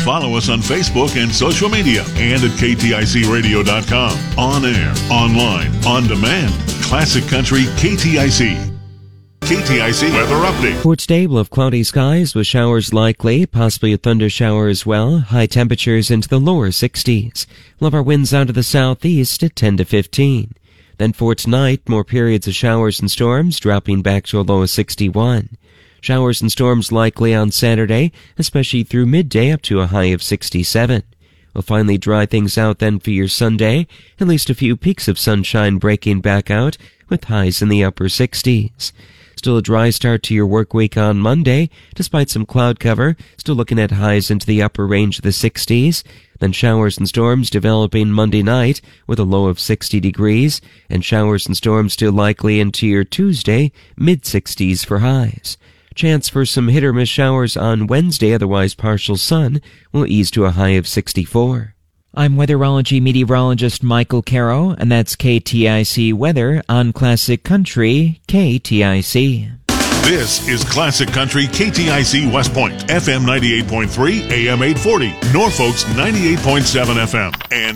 follow us on Facebook and social media and at KTICradio.com. On air, online, on demand. Classic Country KTIC. KTIC Weather Update. For today, we'll have cloudy skies with showers likely, possibly a thunder shower as well. High temperatures into the lower 60s. We'll have our winds out of the southeast at 10 to 15. Then for tonight, more periods of showers and storms, dropping back to a low of 61. Showers and storms likely on Saturday, especially through midday up to a high of 67. We'll finally dry things out then for your Sunday, at least a few peaks of sunshine breaking back out with highs in the upper 60s. Still a dry start to your work week on Monday, despite some cloud cover, still looking at highs into the upper range of the 60s. Then showers and storms developing Monday night with a low of 60 degrees, and showers and storms still likely into your Tuesday, mid-60s for highs. Chance for some hit-or-miss showers on Wednesday, otherwise partial sun, will ease to a high of 64. I'm weatherology meteorologist Michael Caro, and that's KTIC Weather on Classic Country KTIC. This is Classic Country KTIC West Point, FM 98.3, AM 840, Norfolk's 98.7 FM, and